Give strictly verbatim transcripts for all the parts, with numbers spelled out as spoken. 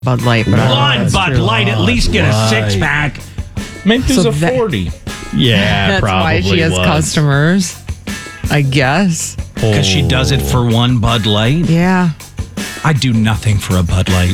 Bud Light. But One Bud Light, at least get a six pack. Maybe there's So a that- forty. Yeah, that's probably why she has was. customers, I guess. Because she does it for one Bud Light. Yeah. I'd do nothing for a Bud Light.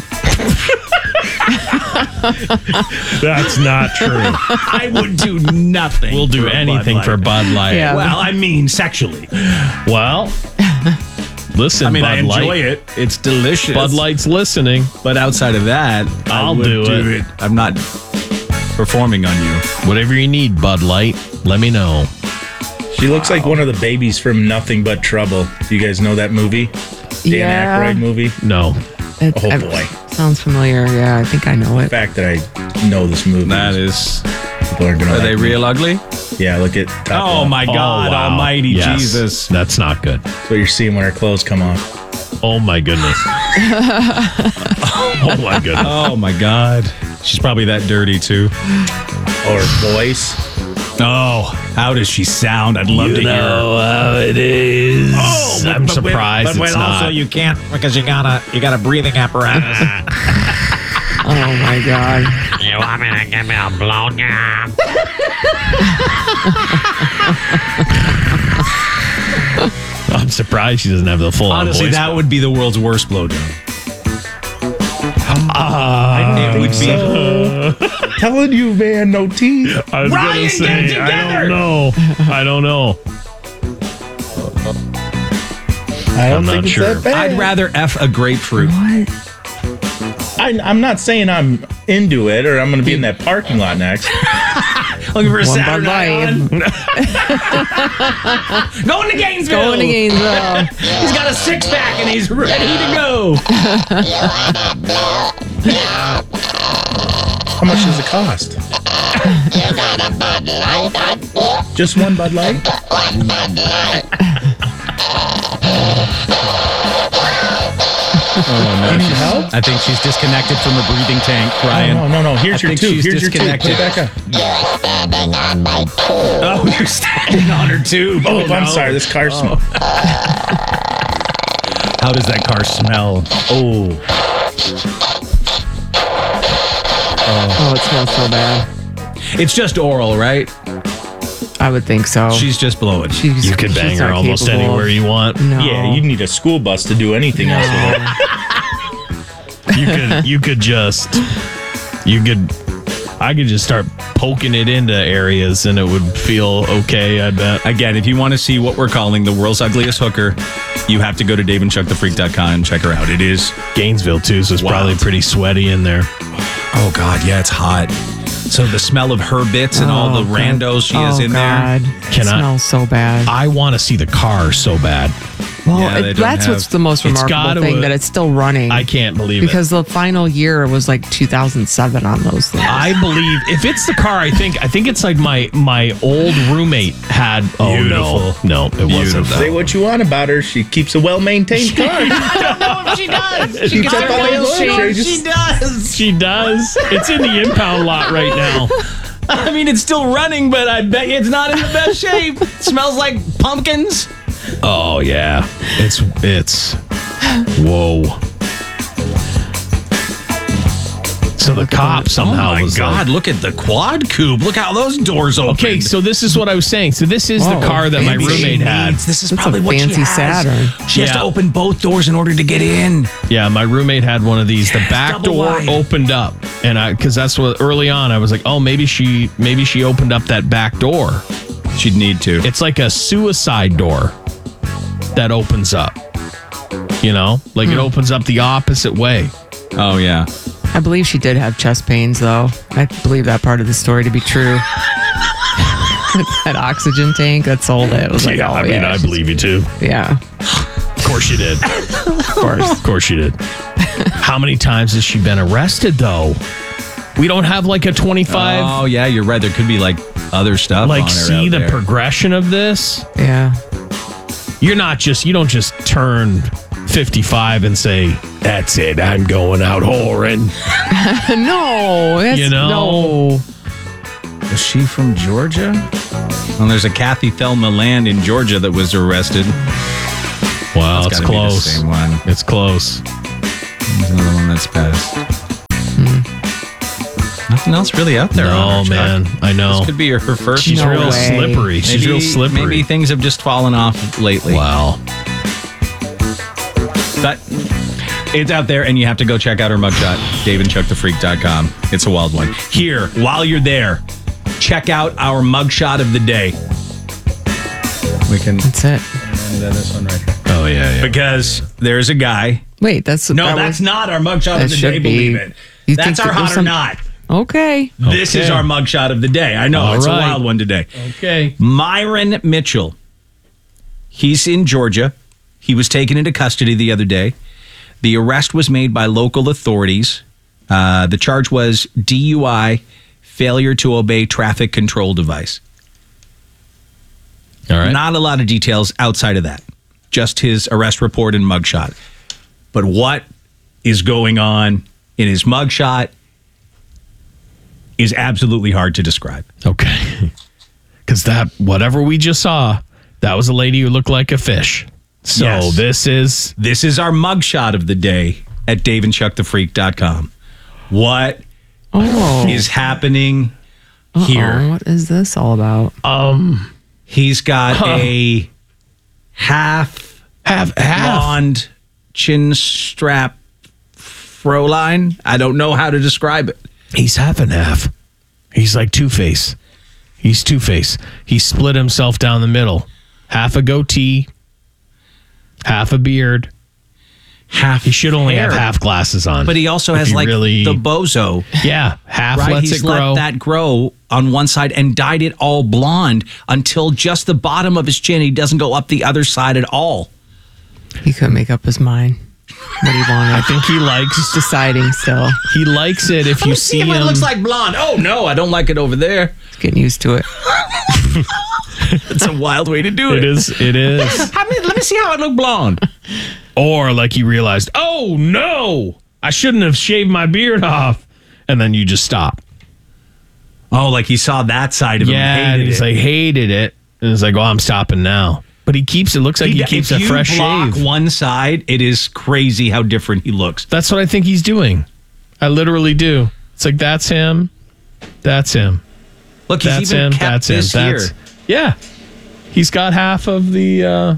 That's not true. I would do nothing. We'll do for a anything Bud for Light. Bud Light. Yeah. Well, I mean, sexually. Well, listen, I mean, Bud I enjoy Light. it. It's delicious. Bud Light's listening. But outside of that, I I'll would do it. I'm not performing on you. Whatever you need, Bud Light, let me know. She looks like one of the babies from Nothing But Trouble. Do you guys know that movie? Dan Yeah. Aykroyd movie. No. It, Oh, I- boy. Sounds familiar. Yeah, I think I know The it. fact that I know this movie. That is. People aren't gonna Are like they me. real ugly? Yeah, look at top Oh left. my God, Oh, wow. Almighty Yes. Jesus! That's not good. That's what you're seeing when her clothes come off. Oh my goodness. oh my goodness. Oh my God! She's probably that dirty too. Or voice. Oh, how does she sound? I'd love to hear. her. how it is. Oh, but- I'm but with- surprised But, it's with also not. you can't because you got a you got a breathing apparatus. Oh my God. You want me to give me a blowjob? I'm surprised she doesn't have the full on Honestly, voice. that would be the world's worst blowjob. I It would be. so. Telling you, man, no teeth. I was Ryan, gonna get say, it I together! don't know. I don't know. I don't I'm think not it's sure. that bad. I'd rather f a grapefruit. What? I, I'm not saying I'm into it or I'm going to be in that parking lot next. Looking for a One Saturday Bud Light. on. Going to Gainesville. Going to Gainesville. He's got a six pack and he's ready to go. How much does it cost? Just one Bud Light? You need help? I think she's disconnected from her breathing tank, Oh, Ryan. no, no, no. Here's I your think tube. she's Here's your tube. Put disconnected. it back up. Oh, you're standing on her tube. Oh, I'm no. sorry. This car smells. How does that car smell? Oh, Oh, it smells so bad. it's just oral, right? I would think so. She's just blowing. She's, You could she's bang her not almost capable anywhere of- you want. No. Yeah, you need a school bus to do anything else with it. You could you could just you could I could just start poking it into areas and it would feel okay, I bet. Again, if you want to see what we're calling the world's ugliest hooker, you have to go to dave and chuck the freak dot com and check her out. It is. Gainesville too, so it's Wild. probably pretty sweaty in there. Oh, God, yeah, it's hot. So the smell of her bits and all Oh, the God. randos she has Oh, in God. there. Can it I- smells so bad. I want to see the car so bad. Well, Yeah, they it, don't that's have- what's the most It's remarkable gotta- thing, that it's still running. I can't believe because the final year was like two thousand seven on those things. it. I believe if it's the car, I think I think it's like my my old roommate had. Oh Beautiful. no, no, it wasn't. Say what you want about her. She keeps a well-maintained car. She does. Keeps up on those oil changes. does. She does. It's in the impound lot right now. I mean, it's still running, but I bet you it's not in the best shape. It smells like pumpkins. Oh yeah, it's it's whoa. So the cop somehow oh my was God, like, look at the quad coupe. Look how those doors open. okay, so this is what I was saying. So this is Whoa, the car that my fancy. roommate had. This is That's a probably what she fancy has. Saturn. She has to Yeah. open both doors in order to get in. Yeah, my roommate had one of these. The back double door wide. opened up, and I because that's what early on I was like, oh, maybe she maybe she opened up that back door. She'd need to. It's like a suicide door that opens up. You know, like it opens up the opposite way. Oh, yeah. I believe she did have chest pains, though. I believe that part of the story to be true. That oxygen tank that sold it was like, yeah, oh, I mean, yeah, I she's- believe you too. Yeah, Of course you did. of course. Of course you did. How many times has she been arrested, though? We don't have like a twenty-five. Oh, yeah, you're right. There could be like other stuff like, on her see out the there. progression of this? Yeah. You're not just, you don't just turn fifty-five and say, that's it, I'm going out whoring. No, that's, You know? no. Was she from Georgia? Well, there's a Kathy Thelma Land in Georgia that was arrested. Wow, It's it's gotta be the close. same one. It's close. There's another one that's passed. nothing else really out there. No, on her, man. Chuck. I know. This could be her, her first. She's No real way. slippery. She's maybe, real slippery. Maybe things have just fallen off lately. Wow. But it's out there, and you have to go check out her mugshot, dave and chuck the freak dot com. It's a wild one. Here, while you're there, check out our mugshot of the day. We can That's it. end uh, this one right here. Oh, yeah, yeah. Because there's a guy. Wait, that's No, that that's was- not our mugshot that of the should day, be. believe it. You That's think our that there's hot or some- not. Okay. This is Okay. our mugshot of the day. I know, All it's right. a wild one today. Okay. Myron Mitchell. He's in Georgia. He was taken into custody the other day. The arrest was made by local authorities. Uh, the charge was D U I, failure to obey traffic control device. All right. Not a lot of details outside of that. Just his arrest report and mugshot. But what is going on in his mugshot is absolutely hard to describe. Okay. Because that, whatever we just saw, that was a lady who looked like a fish. So Yes. this is, This is our mugshot of the day at dave and chuck the freak dot com. What Oh. is happening Uh-oh, here? what is this all about? um, He's got a half half, half. blonde chin strap froline. I don't know how to describe it. He's half and half. He's like Two-Face. He's Two-Face. He split himself down the middle. Half a goatee, half a beard. Half He should only hair. have half glasses on. But he also If has you like really, the bozo. yeah, half Right, lets he's it grow. let that grow on one side and dyed it all blonde until just the bottom of his chin. He doesn't go up the other side at all. He couldn't make up his mind. What he wanted. I think he likes He's deciding still. he likes it if Let you me see see if him. it looks like blonde. Oh no, I don't like it over there. He's getting used to it. It's a wild way to do it. it is. It is. I mean, let me see how it look blonde. Or like he realized, oh no, I shouldn't have shaved my beard off, and then you just stop. Oh, like he saw that side of him. Yeah, and and hated he's it. like hated it, and it's like, oh, I'm stopping now. But he keeps it. Looks like he, He- keeps if a you fresh block shave. one side, it is crazy how different he looks. That's what I think he's doing. I literally do. It's like that's him, that's him, Look, he's that's even him, kept that's him. this That's here. yeah. He's got half of the uh,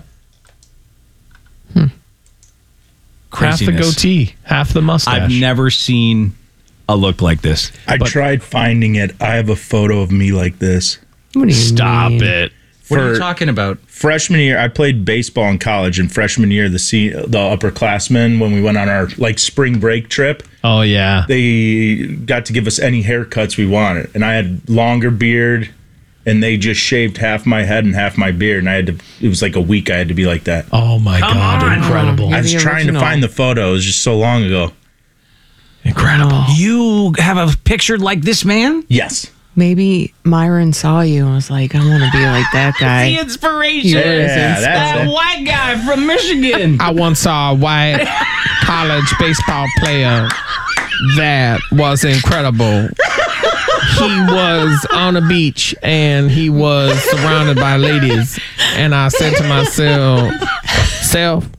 half the Craziness. goatee, half the mustache. I've never seen a look like this. I tried finding it. I have a photo of me like this. What do you Stop mean? it. What are you For- talking about? Freshman year, I played baseball in college, and freshman year, the se- the upperclassmen, when we went on our like spring break trip, Oh yeah. they got to give us any haircuts we wanted, and I had longer beard, and they just shaved half my head and half my beard, and I had to. It was like a week I had to be like that. Oh my god! on. Incredible! Oh, I was the trying to original. find the photo. It was just so long ago. Incredible. You have a picture like this man? Yes. Maybe Myron saw you and was like, I want to be like that guy. inspiration. Yours Yeah, is- that's it. white guy from Michigan. I once saw a white college baseball player that was incredible. He was on a beach and he was surrounded by ladies, and I said to myself, "Self,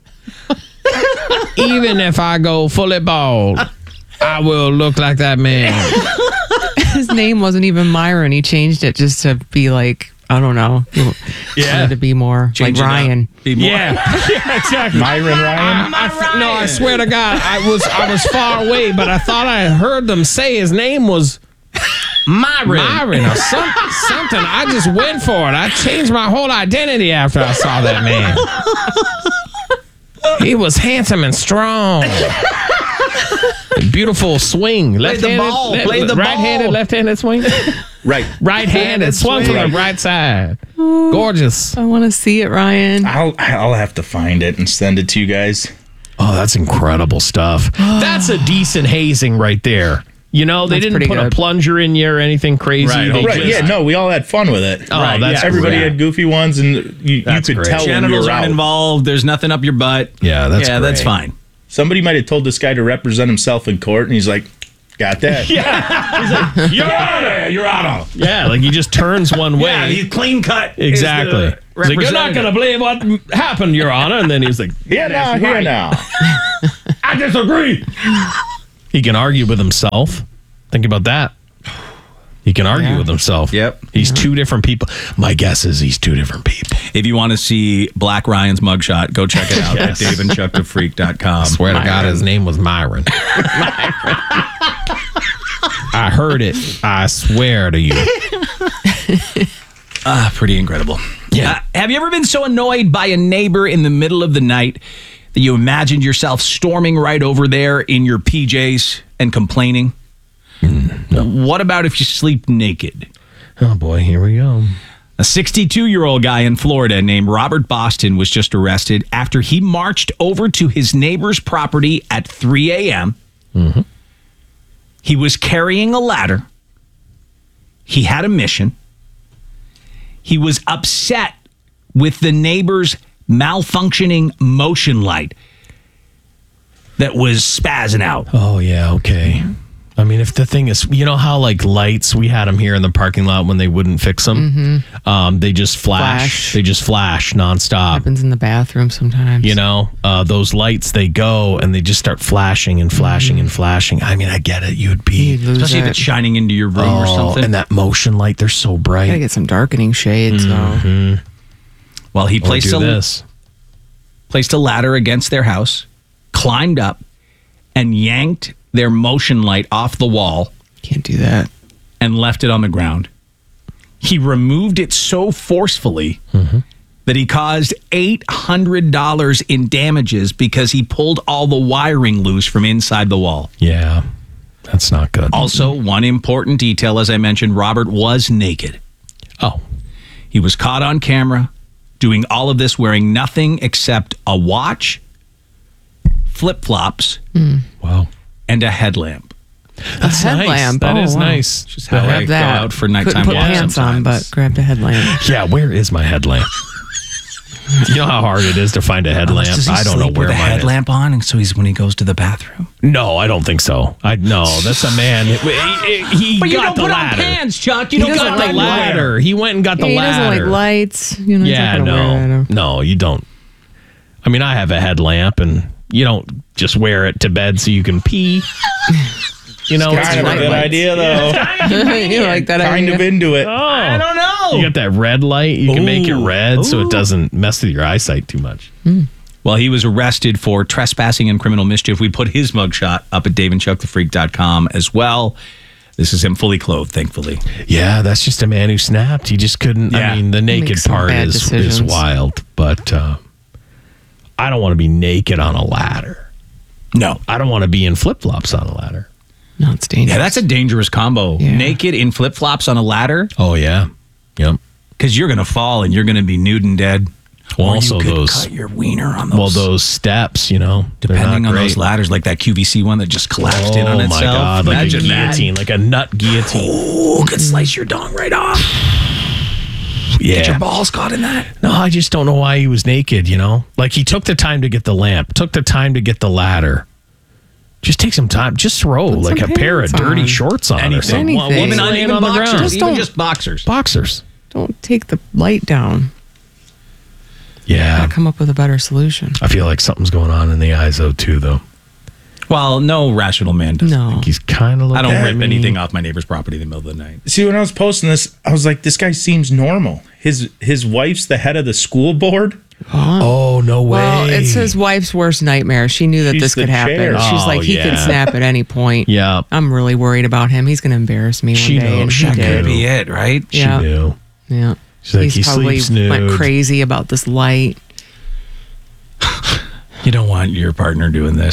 even if I go fully bald, I will look like that man." His name wasn't even Myron. He changed it just to be like, I don't know. He Yeah. wanted to be more Change it like up. Ryan. Be more- Yeah, yeah, exactly. Myron Ryan. I, I, no, I swear to God, I was I was far away, but I thought I heard them say his name was Myron. Myron or some, something. I just went for it. I changed my whole identity after I saw that man. He was handsome and strong. Beautiful swing. Left-handed, ball. Play the right-handed, ball. left-handed swing. Right. Right-handed, swung from the right side. Gorgeous. I want to see it, Ryan. I'll I'll have to find it and send it to you guys. Oh, that's incredible stuff. That's a decent hazing right there. You know, they That's didn't pretty put a good. plunger in you or anything crazy. Right, They Right. just- Yeah. No, we all had fun with it. Oh, Right, that's yeah. Everybody great. had goofy ones, and you, you That's could great. tell when we Genitals were aren't out. involved. There's nothing up your butt. Yeah, that's yeah, that's great. fine. Somebody might have told this guy to represent himself in court, and he's like, "Got that." You're out of You're out of Yeah, like he just turns one way. Yeah, he's clean cut. is Exactly. the He's like, you're not going to representative. believe what happened, Your Honor. And then he's like, Here now, That's here right. now. I disagree. he can argue with himself. Think about that. He can argue Yeah. with himself. Yep. He's two different people. My guess is he's two different people. If you want to see Black Ryan's mugshot, go check it out at dave and chuck the freak dot com. I swear to God, his name was Myron. I heard it. I swear to you. Ah, pretty incredible. Yeah. Uh, have you ever been so annoyed by a neighbor in the middle of the night that you imagined yourself storming right over there in your P Js and complaining? What about if you sleep naked? Oh, boy, here we go. A sixty-two-year-old guy in Florida named Robert Boston was just arrested after he marched over to his neighbor's property at three a.m. Mm-hmm. He was carrying a ladder. He had a mission. He was upset with the neighbor's malfunctioning motion light that was spazzing out. Oh, yeah, okay. I mean, if the thing is, you know how like lights, we had them here in the parking lot when they wouldn't fix them. Um, they just flash. Flash. They just flash nonstop. Happens in the bathroom sometimes. You know, uh, those lights, they go and they just start flashing and flashing and flashing. I mean, I get it. You'd be, You'd lose Especially if it. it's shining into your room or oh, something. and that motion light, they're so Gotta bright. get some darkening shades, Mm-hmm. though. Well, he Or placed do a, this. placed a ladder against their house, climbed up, and yanked their motion light off the wall Can't do that. and left it on the ground. He removed it so forcefully that he caused eight hundred dollars in damages because he pulled all the wiring loose from inside the wall. Yeah, that's not good. Also, one important detail, as I mentioned, Robert was naked. Oh, He was caught on camera doing all of this wearing nothing except a watch, flip-flops, wow. and a headlamp. That's a headlamp. Nice. That oh, is wow. nice. Just how I Grab go that. out for nighttime Couldn't put walks pants on, sometimes. but grabbed a headlamp. Yeah, where is my headlamp? You know how hard it is to find a headlamp? Does he I don't know sleep where with a mine headlamp on, and so he's when he goes to the bathroom. is. No, I don't think so. I no, that's a man. He, he got the ladder. Chuck. He He doesn't got the like ladder. He went and got the he doesn't ladder. like lights. You know, he's yeah, not gonna wear no, that. no, you don't. I mean, I have a headlamp, and you don't just wear it to bed so you can pee. You know, it's Kind of a light good lights. idea, though. You like that Kind idea? of into it. I don't know. You got that red light. You can make it Ooh. red so Ooh. it doesn't mess with your eyesight too much. Well, he was arrested for trespassing and criminal mischief. We put his mugshot up at dave and chuck the freak dot com as well. This is him fully clothed, thankfully. Yeah, that's just a man who snapped. He just couldn't. Yeah. I mean, the naked Makes some part bad is is decisions. wild, but uh, I don't want to be naked on a ladder. No. I don't want to be in flip flops on a ladder. No, it's dangerous. Yeah, that's a dangerous combo. Yeah. Naked in flip flops on a ladder, Oh yeah, yep. because you're going to fall and you're going to be nude and dead. Well, Or also you could those- cut your wiener on those. Well, those steps, you know, they're depending not on great. those ladders, like that Q V C one that just collapsed in on Oh itself. my god, like a Imagine that. guillotine, like a nut guillotine. Oh, could slice your dong right off. Get your Yeah. balls caught in that. No, I just don't know why he was naked. You know, like he took the time to get the lamp, took the time to get the ladder. Just take some time. Just throw Put like a some pair of pants dirty on. shorts on or Anything. something. Anything. Woman Even Not laying even on the boxers, ground. Just even don't- just boxers. Boxers. Don't take the light down. Yeah. Gotta come up with a better solution. I feel like something's going on in the eyes though too, though. Well, no rational man does. No. He's kind of. I don't at rip me. anything off my neighbor's property in the middle of the night. See, when I was posting this, I was like, this guy seems normal. His his wife's the head of the school board. Oh no way! Well, it's his wife's worst nightmare. She knew that She's this the could happen. chair. She's Oh, like, he could yeah. snap at any point. Yeah. I'm really worried about him. He's going to embarrass me one She day. knows. And She he could did. Be it, right? She Yeah. knew. Yeah. She's like, He's he probably sleeps went nude. crazy about this light. You don't want your partner doing this.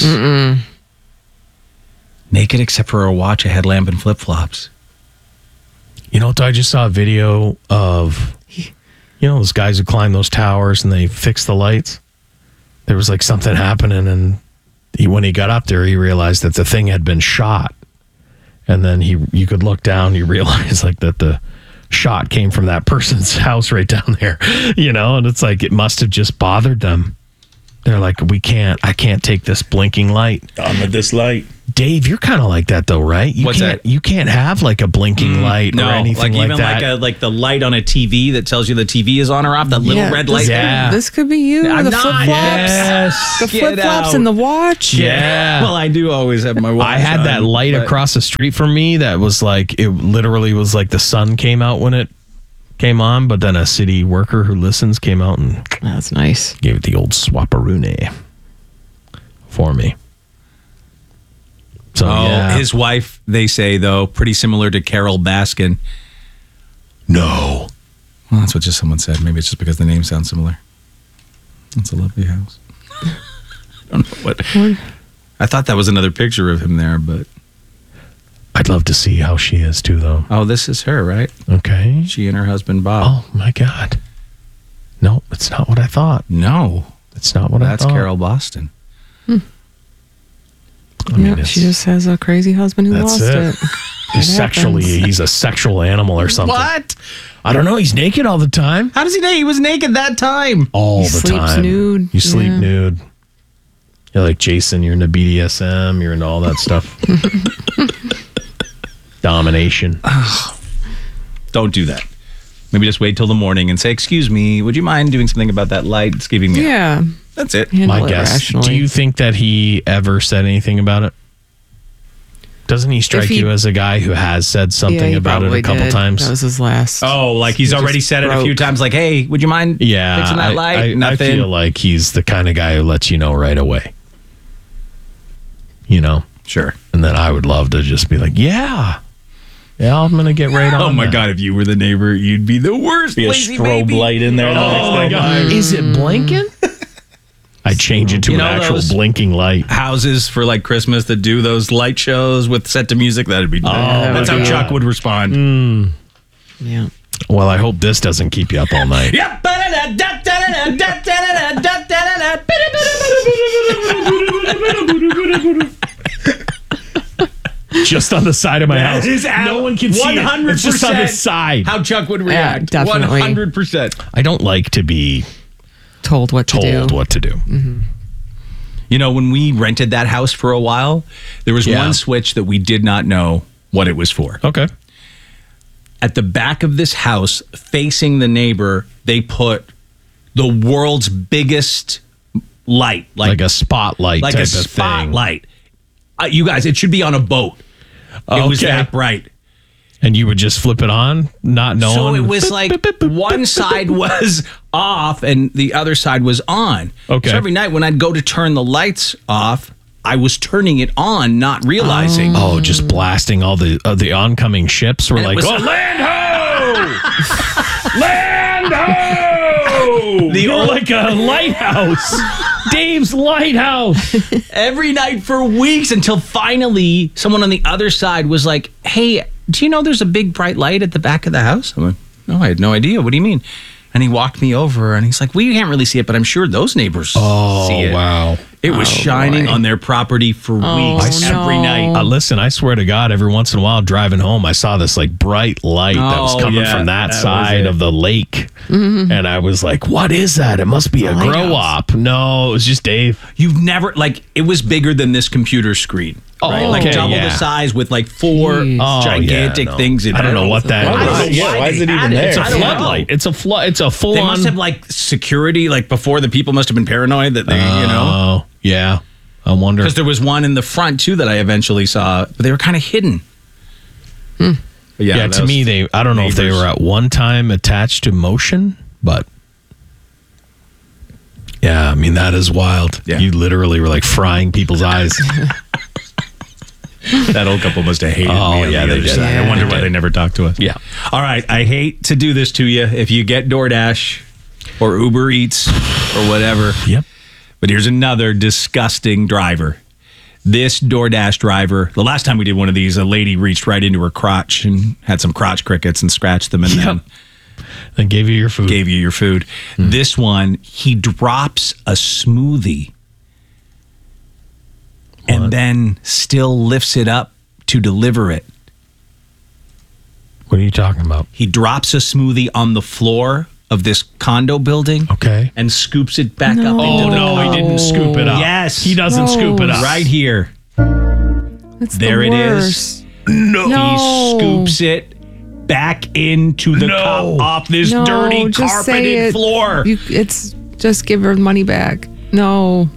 Naked except for a watch, a headlamp, and flip flops. You know what? I just saw a video of, you know, those guys who climb those towers and they fix the lights. There was like something happening, and he, when he got up there, he realized that the thing had been shot. And then he, you could look down, you realize like that the shot came from that person's house right down there, you know, and it's like it must have just bothered them. They're like, we can't, I can't take this blinking light. Done with this light. Dave, you're kind of like that though, right? You What's can't, that? You can't have like a blinking light No, or anything like like, even that. like a like the light on a T V that tells you the T V is on or off. That little Yeah, red this light. could- Yeah. This could be you. I'm the not. flip flops. Yes. The Get flip flops out. and the watch. Yeah. Well, I do always have my watch I had that on, light but- across the street from me that was like, it literally was like the sun came out when it came on, but then a city worker who listens came out and That's nice. gave it the old swapperoonie for me. So, Oh, yeah. his wife, they say, though, pretty similar to Carol Baskin. no. Well, that's what just someone said. Maybe it's just because the name sounds similar. It's a lovely house. I don't know what. I thought that was another picture of him there, but. I'd love to see how she is too, though. Oh, this is her, right? Okay. She and her husband, Bob. Oh, my God. No, it's not what I thought. No, It's not what that's I thought. Carol Boston. I mean, Yeah, it's- she just has a crazy husband who That's lost it. it. He's It sexually, happens. he's a sexual animal or something. What? I don't know. He's naked all the time. How does he know he was naked that time? All He the sleeps time. nude, You sleep yeah. nude. You're like Jason. You're into B D S M. You're into all that stuff. Domination. Don't do that. Maybe just wait till the morning and say, "Excuse me, would you mind doing something about that light? It's giving me." Yeah. That's it. Handle My it guess. rationally. Do you think that he ever said anything about it? Doesn't he strike If he- you as a guy who has said Yeah, something he about it probably a couple did. times? That was his last. Oh, like he's He just already said it a few broke. times. Like, "Hey, would you mind yeah, fixing that I, light?" I, I Nothing. feel like he's the kind of guy who lets you know right away. You know, Sure. and then I would love to just be like, yeah, yeah, I'm gonna get right on. Oh my that. God! If you were the neighbor, you'd be the worst. Be a lazy strobe baby. light in there. the Oh my next day. God, is it blinking? I change it to You an know actual those- blinking light. Houses for like Christmas that do those light shows with set to music. That'd be. that that's would how be- Chuck would respond. Yeah. Well, I hope this doesn't keep you up all night. Yep. Just on the side of my house. is No one can see it. one hundred It's just on the side. How Chuck would react. definitely. one hundred percent. I don't like to be Told what to told do. what to do. You know, when we rented that house for a while, there was Yeah. one switch that we did not know what it was for. Okay. At the back of this house, facing the neighbor, they put the world's biggest light, Like, like a spotlight like type a of thing. spotlight. Uh, you guys, it should be on a boat. It was Okay. that bright. And you would just flip it on, not knowing. So it was like one side was off and the other side was on. Okay. So every night when I'd go to turn the lights off, I was turning it on, not realizing. Oh, just blasting all the uh, the oncoming ships. Were And it like, was- oh, land ho! land ho! The You're old- like a lighthouse. Dave's lighthouse. Every night for weeks until finally someone on the other side was like, "Hey, do you know there's a big bright light at the back of the house?" I'm like, "No, I had no idea. What do you mean?" And he walked me over and he's like, "Well, you can't really see it, but I'm sure those neighbors Oh, see it." wow. It was Oh, shining boy. on their property for Oh, weeks, every no. night. Uh, listen, I swear to God, every once in a while driving home, I saw this like bright light that was Oh, coming yeah, from that, that was side it. of the lake. And I was like, what is that? It must be a lighthouse. grow up. No, it was just Dave. You've never like it was bigger than this computer screen. Oh, right? Like okay, double yeah. the size with like four Jeez. Oh, gigantic yeah, no. things in I don't it. know what that Why is. is it- yeah, why is it they even had there? It's a I don't know. floodlight. It's a flo- It's a full They on. must have like security, like before the people must have been paranoid that they, you know, Oh, yeah. I wonder. because there was one in the front too that I eventually saw, but they were kind of hidden. But Yeah, to those me, they. I don't know if they neighbors. were at one time attached to motion, but yeah, I mean that is wild. Yeah. You literally were like frying people's eyes. That old couple must have hated Oh, me. on yeah, the they other did. side. I Yeah. wonder They why did. they never talked to us. Yeah. All right. I hate to do this to you. If you get DoorDash or Uber Eats or whatever. Yep. But here's another disgusting driver. This DoorDash driver, the last time we did one of these, a lady reached right into her crotch and had some crotch crickets and scratched them and then Then gave you your food. gave you your food. This one, he drops a smoothie and What? then still lifts it up to deliver it. What are you talking about? He drops a smoothie on the floor of this condo building. Okay. And scoops it back No. up into Oh the no, he didn't scoop it up. Yes. He doesn't scoop it up. Right here. That's There the it is. worst. No. No. He scoops it back into the No. cup off this No, dirty just say carpeted it. floor. You, it's just give her money back. No.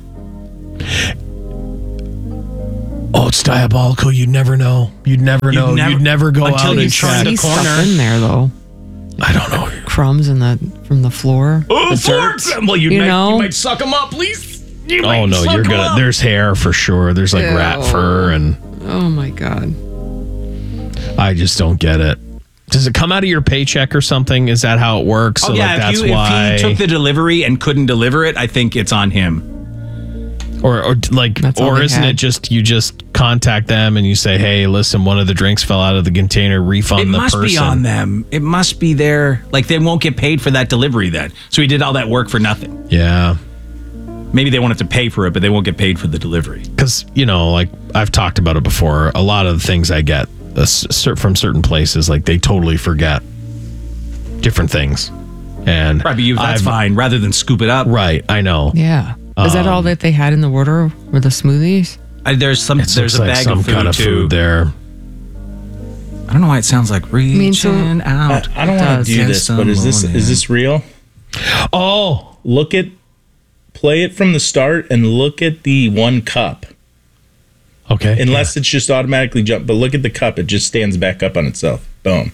Oh, it's diabolical. You'd never know. You'd never know. never- You'd never go until out you and turn check. the See corner. stuff in there though. I don't know. Crumbs in the from the floor. Oh, the floor. dirt. Well, you, You might, know? you might suck them up, please. You Oh might no, suck you're 'em gonna. up. There's hair for sure. There's like rat Ew. fur, and Oh my god. I just don't get it. Does it come out of your paycheck or something? Is that how it works? Oh, So yeah, like that's if, you, why. if he took the delivery and couldn't deliver it, I think it's on him. Or, or like, That's all or they isn't had. it just you just contact them and you say, "Hey, listen, one of the drinks fell out of the container. Refund It the must person." be on them. It must be there. Like, they won't get paid for that delivery then. So he did all that work for nothing. Yeah, Maybe they won't have to pay for it, but they won't get paid for the delivery. because you know, like I've talked about it before. A lot of the things I get uh, cer- from certain places, like they totally forget different things, and Right, but you, that's I've- fine. Rather than scoop it up. Right, I know. Yeah. Is that all that they had in the order? Were the smoothies? I, there's some. It There's looks a like bag some of food kind of too. food there. I don't know why it sounds like reaching mean, so- out. I, I don't want does. to do this, but is this is this real? Oh, Look at, play it from the start and look at the one cup. okay. Unless it's just automatically jump, but look at the cup; it just stands back up on itself. Boom.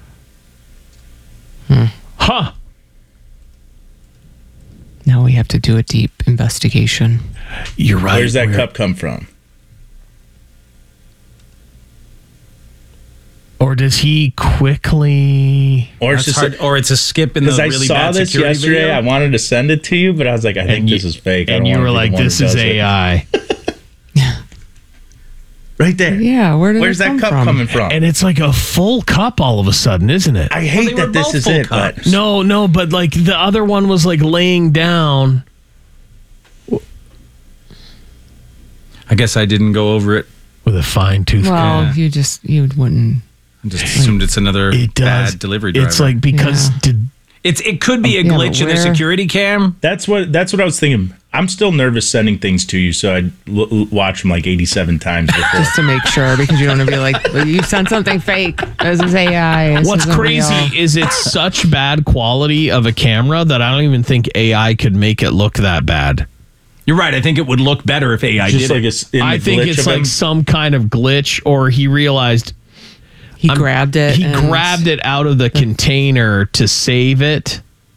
huh? Now we have to do a deep investigation. You're right. Where's that We're- cup come from? Or does he quickly? Or it's That's just hard, or it's a skip in the because I really saw bad this security yesterday. video. I wanted to send it to you, but I was like, I think you- this is fake. I And don't you wanna were be the like, one who "This is does it." A I." Right there. Yeah, where did Where's it that come cup from? coming from? And it's like a full cup all of a sudden, isn't it? I hate they were that this both is full it, but cups. No, no, but like the other one was like laying down. I guess I didn't go over it. With a fine tooth Well, Yeah. you just you wouldn't. I just assumed it's another It does. bad delivery driver. It's like because Yeah. did it's it could be a Yeah, but glitch in the where- security cam. that's what that's what I was thinking. I'm still nervous sending things to you, so I l- l- watch them like eighty-seven times before. Just to make sure, because you don't want to be like, well, you sent something fake. This is A I. This what's isn't crazy real. is it's such bad quality of a camera that I don't even think A I could make it look that bad. You're right. I think it would look better if A I just did like it. it's in I the think glitch it's of like him. some kind of glitch, or he realized He I'm- grabbed it. He and- grabbed it out of the container to save it.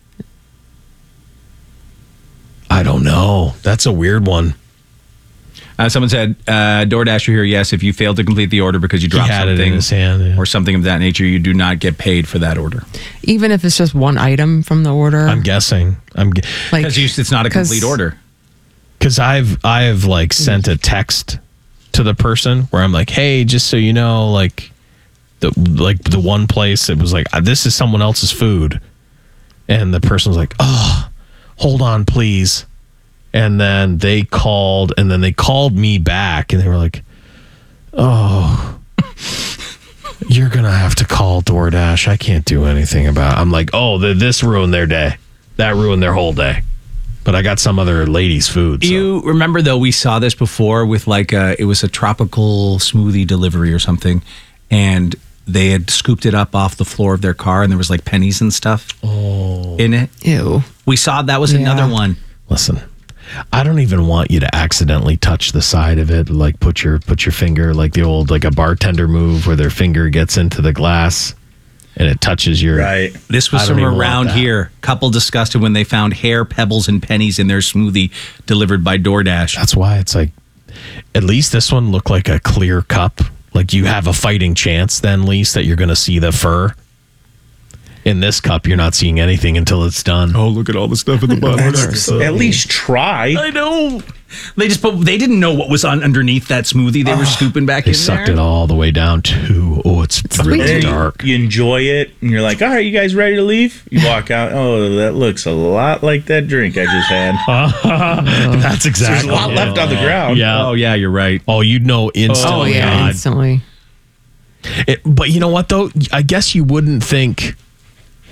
I don't know. That's a weird one. Uh, someone said, uh, DoorDasher here, yes, if you failed to complete the order because you dropped had it in something his hand, yeah. or something of that nature, you do not get paid for that order. Even if it's just one item from the order. I'm guessing. I'm like Because you- it's not a 'cause- complete order. because I've I've like sent a text to the person where I'm like, hey, just so you know, like the like the one place it was like this is someone else's food, and the person was like, oh, hold on, please. And then they called, and then they called me back, and they were like, oh, you're going to have to call DoorDash. I can't do anything about it. I'm like, oh, th- this ruined their day. That ruined their whole day. But I got some other lady's food. So. You remember, though, we saw this before with like a, it was a tropical smoothie delivery or something, and they had scooped it up off the floor of their car, and there was like pennies and stuff in it. Ew. We saw that was Yeah. another one. Listen, I don't even want you to accidentally touch the side of it. Like put your put your finger, like the old like a bartender move where their finger gets into the glass and it touches your. right. This was I don't from even want around that. here. Couple disgusted when they found hair, pebbles, and pennies in their smoothie delivered by DoorDash. That's why it's like, at least this one looked like a clear cup. Like you have a fighting chance then, at least, that you're going to see the fur. In this cup, you're not seeing anything until it's done. Oh, look at all the stuff at the bottom. At least try. I know. They just put, they didn't know what was on underneath that smoothie. They were scooping back They in sucked there. it all the way down to, oh, it's And really then you- dark. You, enjoy it, and you're like, all right, you guys ready to leave? You walk out. Oh, that looks a lot like that drink I just had. That's There's exactly a lot left on the ground. Yeah. Oh yeah, you're right. Oh, you'd know instantly. Oh, yeah, God. instantly. It, but you know what, though? I guess you wouldn't think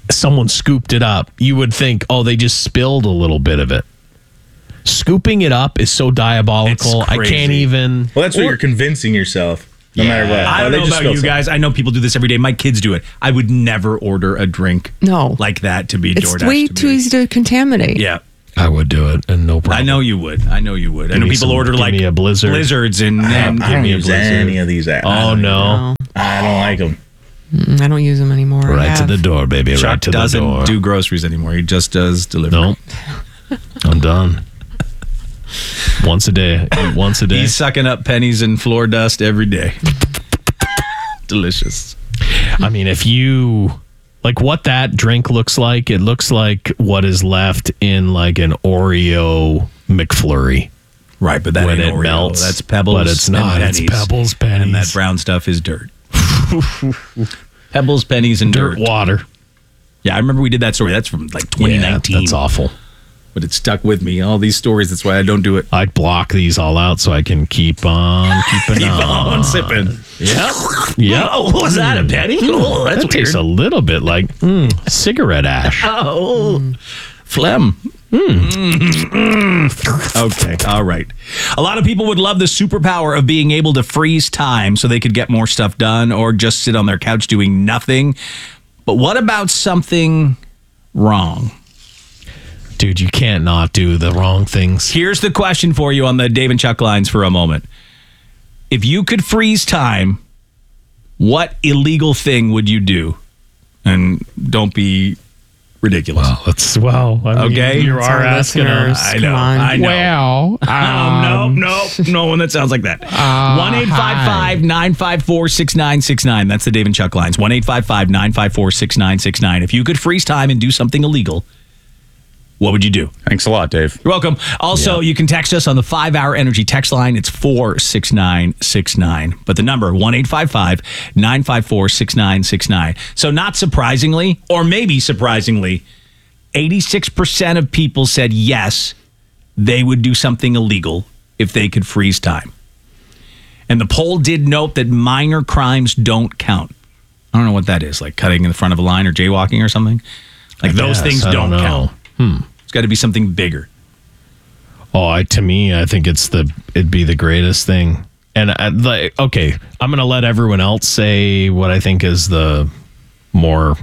someone scooped it up, you would think, oh, they just spilled a little bit of it. Scooping it up is so diabolical. It's I can't crazy. even. Well, that's what you're convincing yourself, no Yeah. matter what. I Oh, don't they know just about spilled you some. guys. I know people do this every day. My kids do it. I would never order a drink No. like that to be It's DoorDash. way to too me. easy to contaminate. Yeah. I would do it, and no problem. I know you would. I know you would. I know me people some- order give like me a Blizzard. blizzards and, I and don't, I don't me a use Blizzard. any of these apps. Oh, no. No. I don't like them. Mm, I don't use them anymore. I Right to have. the door, baby. Chuck right to the doesn't door. do groceries anymore. He just does delivery. Nope. I'm done. Once a day. Once a day. He's sucking up pennies and floor dust every day. Delicious. I mean, if you like what that drink looks like, it looks like what is left in like an Oreo McFlurry Right, but that when ain't it Oreo. melts. That's Pebbles. but it's not. And It's pennies. Pebbles, pennies, And that brown stuff is dirt. Pebbles, pennies, and dirt dirt. water. Yeah, I remember we did that story. That's from like twenty Yeah, nineteen. that's awful. But it stuck with me. All these stories. That's why I don't do it. I'd block these all out so I can keep on keeping Keep on. on sipping. Yep. Yep. Oh, what was that? A penny? Oh, that's that weird. tastes a little bit like mm, cigarette ash. Oh, phlegm. Mm. Okay, all right. A lot of people would love the superpower of being able to freeze time so they could get more stuff done or just sit on their couch doing nothing. But what about something wrong? Dude, you can't not do the wrong things. Here's the question for you on the Dave and Chuck lines for a moment. If you could freeze time, what illegal thing would you do? And don't be ridiculous. Well, it's well. I mean, Okay. you It's are our asking listeners. us. I know. Come on. I know. Well, Oh, no, no, no one that sounds like that. one eight five five nine five four six nine six nine. That's the Dave and Chuck lines. one eight five five nine five four six nine six nine. If you could freeze time and do something illegal, what would you do? Thanks a lot, Dave. You're welcome. Also, you can text us on the five-hour energy text line. It's four six nine six nine. But the number, one eight five five nine five four six nine six nine. So not surprisingly, or maybe surprisingly, eighty-six percent of people said yes, they would do something illegal if they could freeze time. And the poll did note that minor crimes don't count. I don't know what that is, like cutting in the front of a line or jaywalking or something. Like I those guess, things I don't, don't know. count. Hmm. It's got to be something bigger. Oh, I, to me, I think it's the it'd be the greatest thing. And I, like, okay, I'm gonna let everyone else say what I think is the more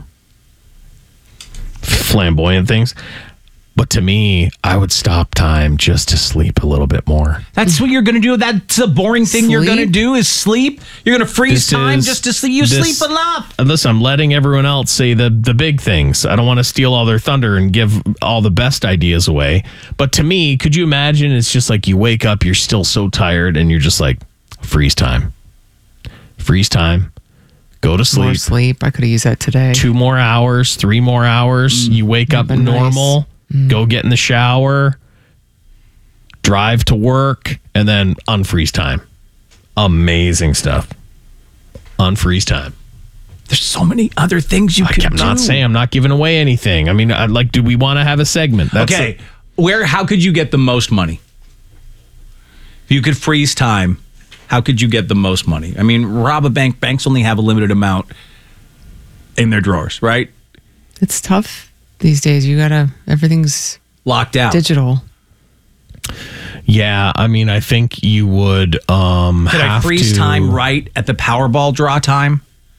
flamboyant things. But to me, I would stop time just to sleep a little bit more. That's what you're going to do. That's the boring thing you're going to Sleep? do is sleep. You're going to freeze This time is- just to sleep. You this- sleep enough. And listen, I'm letting everyone else say the the big things. I don't want to steal all their thunder and give all the best ideas away. But to me, could you imagine? It's just like you wake up, you're still so tired, and you're just like, freeze time, freeze time, go to More sleep. sleep. I could have used that today. Two more hours, three more hours. You wake up been nice. normal, go get in the shower, drive to work, and then unfreeze time. Amazing stuff. Unfreeze time. There's so many other things you Like, could I'm do. not saying I'm not giving away anything. I mean, I'd like, do we want to have a segment? That's Okay, where? How could you get the most money? If you could freeze time, how could you get the most money? I mean, rob a bank. Banks only have a limited amount in their drawers, right? It's tough these days. You gotta. Everything's Locked out. digital. Yeah, I mean, I think you would. Um, Could I have freeze to- time right at the Powerball draw time?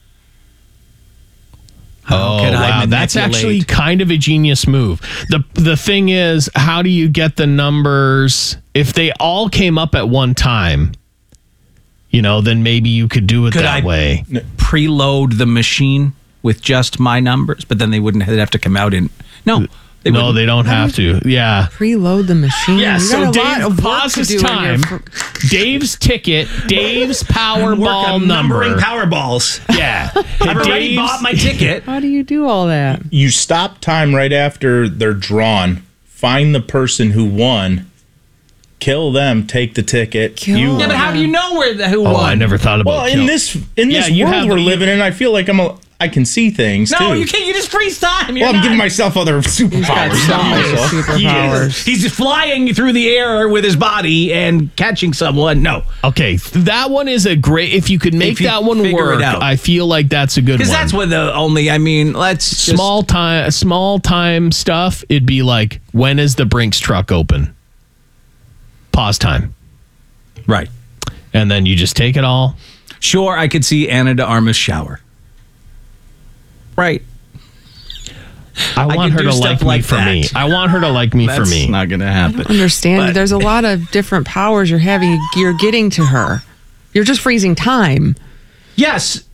How Oh, could I wow. That's manipulate- actually kind of a genius move. The the thing is, how do you get the numbers if they all came up at one time? You know, then maybe you could do it Could that I- way. preload the machine with just my numbers, but then they wouldn't they'd have to come out in no. They no, wouldn't. they don't have to. Yeah. Preload the machine. Yeah, You so got a lot Dave of work to pauses do in your time. fr- Dave's ticket, Dave's Work Powerball on numbering number. Powerballs. Yeah. I've already Dave's- bought my ticket. How do you do all that? You stop time right after they're drawn, find the person who won, kill them, take the ticket. Kill you them. Yeah, but how do you know where the who Oh, won? I never thought about Well, kill. in this in Yeah, this you world have- we're living in, I feel like I'm a, I can see things No, too. you can't. You just freeze time. You're Well, I'm not- giving myself other superpowers so now. many so- superpowers. He's flying through the air with his body and catching someone. No, Okay, that one is a great. If you could make If you that one figure it work, out. I feel like that's a good one. because that's what the only. I mean, let's just- small time, small time stuff. It'd be like, when is the Brinks truck open? Pause time, right. and then you just take it all. Sure, I could see Anna de Armas shower. Right. I want could her do to stuff like me like for that. me. I want her to like me That's for me. not going to happen. Understand? But- There's a lot of different powers you're having. You're getting to her. You're just freezing time. Yes,